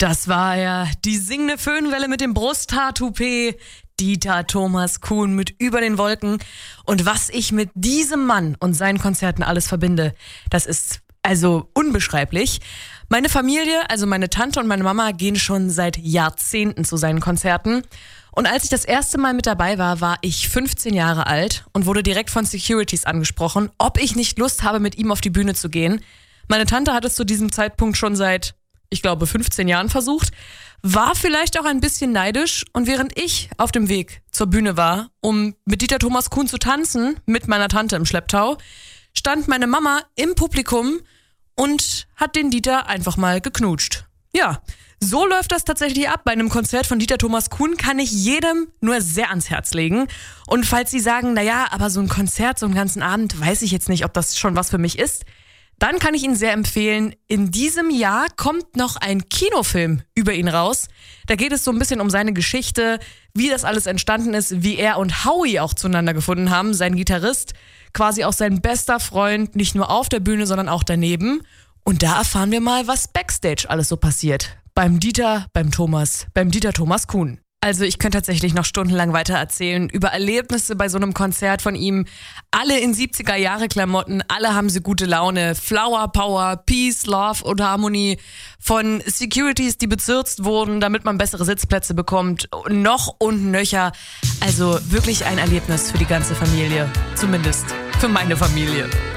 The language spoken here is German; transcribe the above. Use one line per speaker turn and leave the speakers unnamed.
Das war ja die singende Föhnwelle mit dem Brusthaar-Toupet, Dieter Thomas Kuhn mit Über den Wolken. Und was ich mit diesem Mann und seinen Konzerten alles verbinde, das ist also unbeschreiblich. Meine Familie, also meine Tante und meine Mama, gehen schon seit Jahrzehnten zu seinen Konzerten. Und als ich das erste Mal mit dabei war, war ich 15 Jahre alt und wurde direkt von Securities angesprochen, ob ich nicht Lust habe, mit ihm auf die Bühne zu gehen. Meine Tante hat es zu diesem Zeitpunkt schon seit, ich glaube, 15 Jahren versucht, war vielleicht auch ein bisschen neidisch, und während ich auf dem Weg zur Bühne war, um mit Dieter Thomas Kuhn zu tanzen, mit meiner Tante im Schlepptau, stand meine Mama im Publikum und hat den Dieter einfach mal geknutscht. Ja, so läuft das tatsächlich ab. Bei einem Konzert von Dieter Thomas Kuhn kann ich jedem nur sehr ans Herz legen. Und falls Sie sagen, naja, aber so ein Konzert, so einen ganzen Abend, weiß ich jetzt nicht, ob das schon was für mich ist, dann kann ich Ihnen sehr empfehlen, in diesem Jahr kommt noch ein Kinofilm über ihn raus. Da geht es so ein bisschen um seine Geschichte, wie das alles entstanden ist, wie er und Howie auch zueinander gefunden haben, sein Gitarrist, quasi auch sein bester Freund, nicht nur auf der Bühne, sondern auch daneben. Und da erfahren wir mal, was Backstage alles so passiert. Beim Dieter Thomas Kuhn. Also ich könnte tatsächlich noch stundenlang weiter erzählen über Erlebnisse bei so einem Konzert von ihm. Alle in 70er-Jahre-Klamotten, alle haben sie gute Laune. Flower Power, Peace, Love und Harmony. Von Securities, die bezirzt wurden, damit man bessere Sitzplätze bekommt. Noch und nöcher. Also wirklich ein Erlebnis für die ganze Familie. Zumindest für meine Familie.